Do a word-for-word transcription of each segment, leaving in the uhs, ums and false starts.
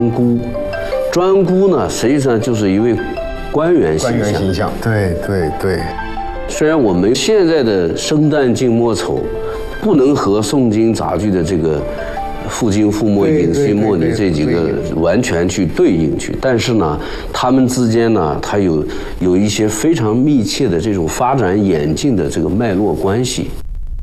姑，专姑呢实际上就是一位官员形象。 官员形象，对对对。 虽然我们现在的生旦净末丑不能和宋金杂剧的这个父精父墨尹戌末尼这几个完全去对应去，但是呢，他们之间呢，它有有一些非常密切的这种发展演进的这个脉络关系。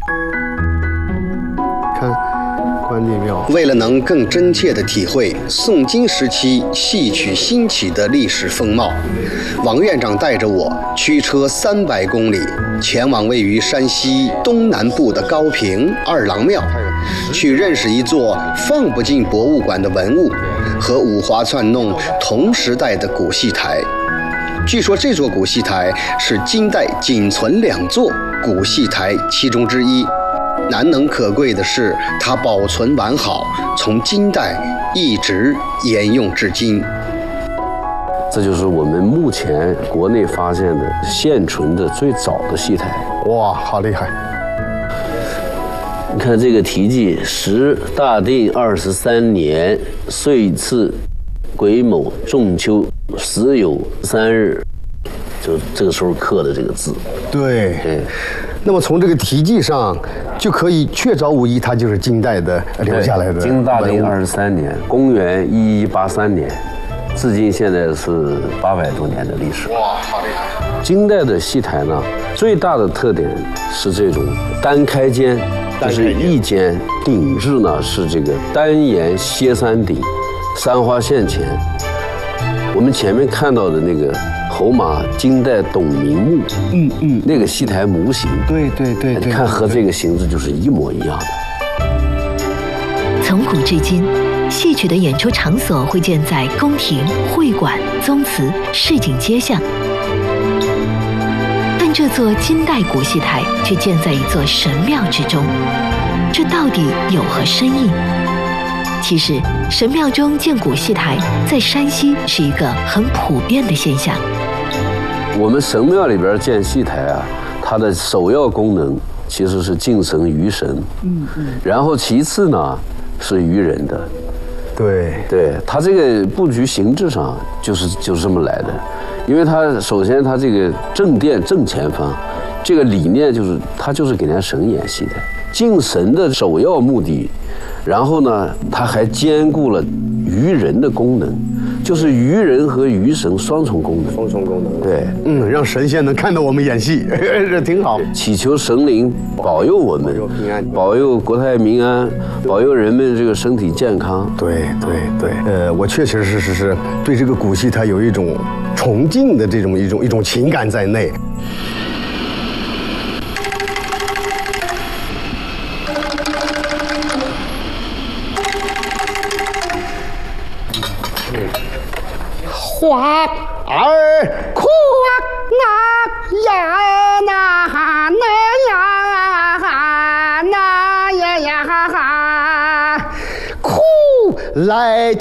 看。关帝庙。 为了能更真切地体会宋金时期戏曲兴起的历史风貌，王院长带着我驱车三百公里，前往位于山西东南部的高平二郎庙，去认识一座放不进博物馆的文物和五华串弄同时代的古戏台。据说这座古戏台是金代仅存两座古戏台其中之一。难能可贵的是，它保存完好，从金代一直沿用至今。 这就是我们目前国内发现的现存的最早的戏台。 哇，好厉害！ 你看这个题记：时大定二十三年，岁次癸卯仲秋，时有三日，就这个时候刻的这个字。 对。对。那么从这个题记上就可以确凿无疑，它就是金代的留下来的。 金大定二十三年，公元一一八三年，至今现在是八百多年的历史。哇，好厉害！金代的戏台呢，最大的特点是这种单开间，就是一间，顶制呢是这个单檐歇三顶，三花线前。我们前面看到的那个侯马金代董明墓，嗯嗯，那个戏台模型， 对对对对， 你看和这个形制就是一模一样的。 从古至今，戏曲的演出场所会建在宫廷、会馆、宗祠、市井街巷，但这座金代古戏台却建在一座神庙之中，这到底有何深意？其实，神庙中建古戏台在山西是一个很普遍的现象。 我们神庙里边建戏台啊，它的首要功能其实是敬神于神，嗯嗯，然后其次呢是于人的。 对对，它这个布局形制上就是就是这么来的，因为它首先它这个正殿正前方，这个理念就是它就是给人家神演戏的，敬神的首要目的。然后呢，它还兼顾了于人的功能，就是于人和于神双重功能。 双重功能。 对， 嗯，让神仙能看到我们演戏，这挺好。 祈求神灵保佑我们，保佑平安，保佑国泰民安，保佑人们这个身体健康。 对对对，呃，我确确实实是对这个古戏它有一种崇敬的这种一种一种情感在内。 花儿哭啊呀那那呀那呀呀哭来。